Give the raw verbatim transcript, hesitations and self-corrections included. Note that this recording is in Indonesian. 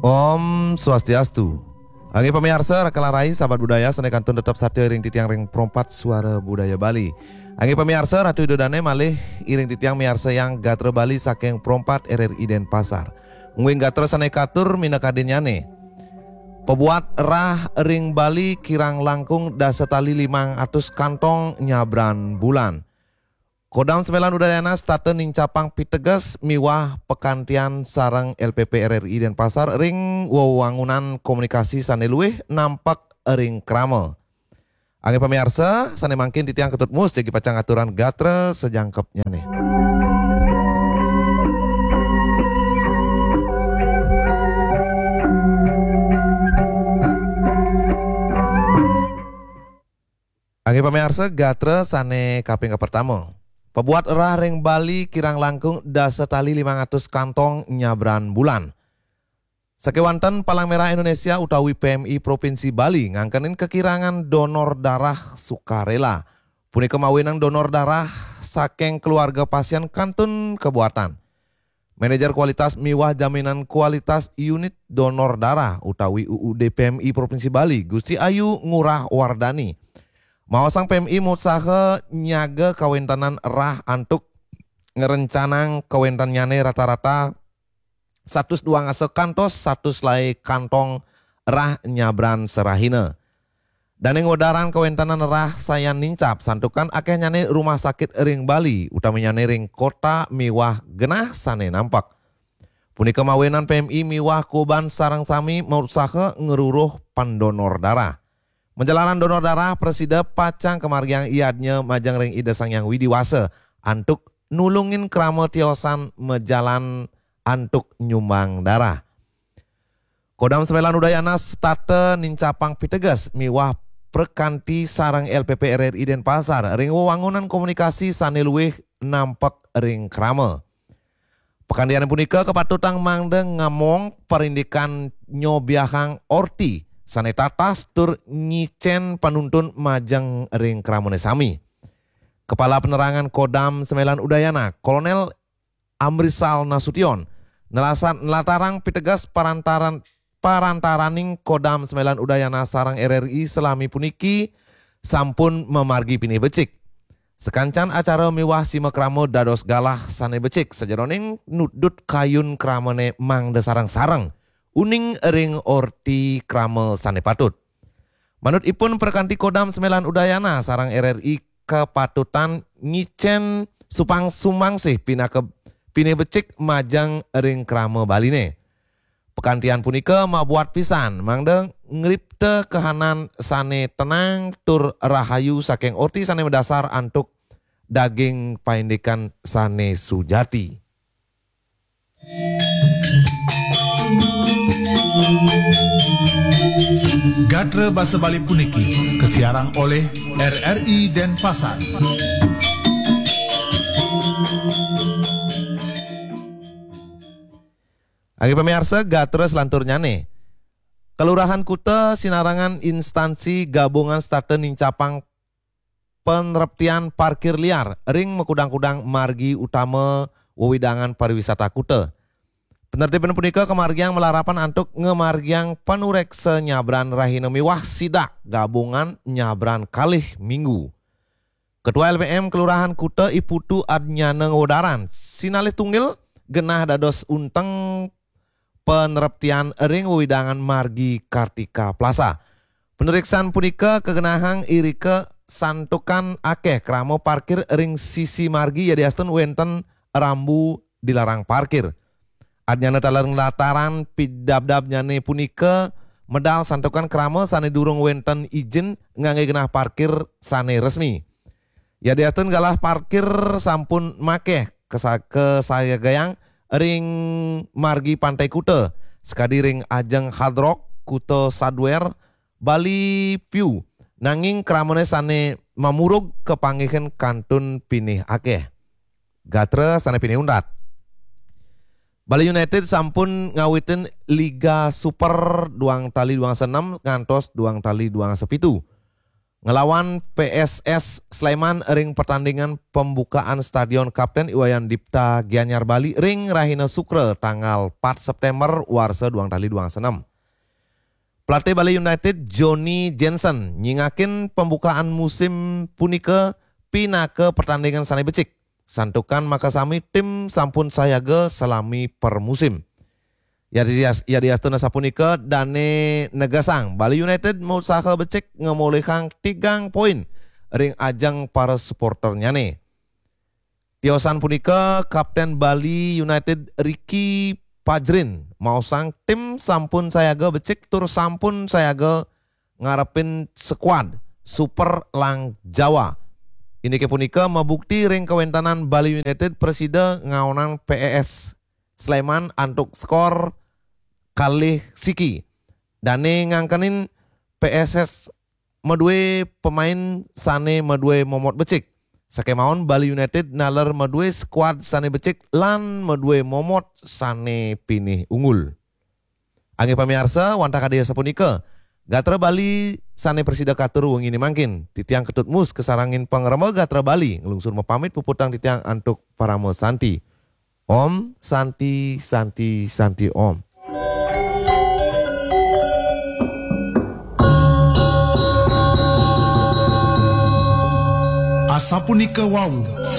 Om Swastiastu. Angge pemirsa rakalarai sahabat budaya sanekantun tetap sate ring titiang ring perompat suara budaya Bali. Angge pemirsa Ratu Idodane malih iring titiang miarsa yang gatre Bali saking perompat R R I Denpasar. Nguing gatre sanekatur minakadinyane. Pebuat rah ring Bali kirang langkung da setali limang atus kantong nyabran bulan. Kodam sembilan udayana starte nincapang pitegas miwah pekantian sarang L P P R R I Denpasar ring wewangunan komunikasi saneluih nampak ring krama. Angge pemirsa sane mangkin titiang ketut mus jadi pacang aturan gatre sejangkepnya nih. Angge pemirsa gatre sane kaping ke pertama. Pebuat erah ring Bali kirang langkung da setali lima ratus kantong nyabran bulan. Sakewanten Palang Merah Indonesia utawi P M I Provinsi Bali ngangkenin kekirangan donor darah sukarela. Punika mawenang donor darah saking keluarga pasien kantun kebuatan. Manajer kualitas miwah jaminan kualitas unit donor darah utawi U U D P M I Provinsi Bali Gusti Ayu Ngurah Wardani. Mawasang P M I musaha nyaga kawentanan rah antuk ngerencanang kawentannyane rata-rata satus dua ngase kantos satus lai kantong rah nyabran serahina. Dan yang wadaran kawentanan rah sayan nincap santukan akeh nyane rumah sakit ring Bali utamanya ring kota miwah genah sane nampak. Punika mawenan P M I miwah Koban sarang sami mausaha ngeruruh pandonor darah. Menjalanan donor darah presida pacang kemargiang iadnya majang ring ida sang yang widiwase antuk nulungin krama tiosan mejalan antuk nyumbang darah. Kodam sembilan udayana starte nincapang pitegas miwah perkanti sarang L P P R R I Denpasar ring wewangunan komunikasi saneluwih nampak ring krama. Pekandian punika kepatutang mangde ngamong perindikan nyobiahang orti sane tatas tur nyicen panuntun majang ring kramone sami. Kepala Penerangan Kodam sembilan Udayana, Kolonel Amrisal Nasution, nelasan nelatarang pitegas parantaran parantaraning Kodam sembilan Udayana sarang R R I selami puniki sampun memargi pinih becik. Sekancan acara miwah sima kramo dados galah sane becik sajeroning nudut kayun kramone mangde sarang-sarang. Uning ring orti krama sane patut. Manut ipun perkanti Kodam sembilan Udayana sarang R R I kepatutan nyicen supang sumangsih pina ke pine becik majang ring krama baline. Pekantian punika mabuat pisan mangde ngripte kehanan sane tenang tur rahayu saking orti sane mendasar antuk daging paindikan sane sujati. Gatre Basa Bali puniki kesiarang oleh R R I Denpasar. Agi pemirsa gatre selanturnya nih. Kelurahan Kuta sinarangan instansi gabungan starte nincapang peneraptian parkir liar ring mekudang-kudang margi utama wewidangan pariwisata Kuta. Penertiban punika kemargiang melarapan antuk ngemargiang panurekse nyabran rahina miwah sidak gabungan nyabran kalih minggu. Ketua L P M Kelurahan Kuta Iputu Adnyana Ngodaran sinalih tunggil genah dados unteng peneraptian ring widangan margi Kartika Plaza. Peneriksaan punika kegenahang irike santukan akeh kramo parkir ring sisi margi yadiastun wenten rambu dilarang parkir. Adnyana talareng lataran pidabdab nyane punika medal santukan krama sane durung wenten izin ngangge genah parkir sane resmi. Ya diatun galah parkir sampun makeh ke saya gayang ring margi Pantai Kuta sekadi ring ajeng Hard Rock Kuta Sadware Bali View nanging kramane sane mamurug kepanggihan kantun pinih akeh. Gatre sane pinih undat. Bali United sampun ngawitin Liga Super duang tali duang senam ngantos duang tali duang sepitu. ngelawan P S S Sleman ring pertandingan pembukaan Stadion Kapten Iwayan Dipta Gianyar Bali ring Rahina Sukre tanggal empat September warsa duang tali duang senam. Pelatih Bali United Johnny Jensen nyingakin pembukaan musim punika pina ke pertandingan sanai becik. Santukan makasami tim sampun sayaga selami per musim. Ya diastuna sapunika dane negasang Bali United mau usaha becek ngemulihang tigang poin ring ajang para supporternya nih. Tiosan punika Kapten Bali United Ricky Pajrin mau sang tim sampun sayaga becek tur sampun sayaga ngarepin skuad Super Lang Jawa. Ini ke punika membukti ring kewentanan Bali United presida ngaunang P E S Sleman antuk skor kalih siki. Dane ngangkanin P S S medue pemain sane medue momot becik. Sakemaon Bali United nalar medue skuad sane becik lan medue momot sane pinih unggul. Angge pamiarsa wanta kadaya sapunika. Gatra Bali sane presida katur wengi ini mangkin. Titiang ketut mus kesarangin pangrama Gatra Bali ngelungsur mepamit puputang titiang antuk paramo santi. Om Santi Santi Santi Om. Asapunika wau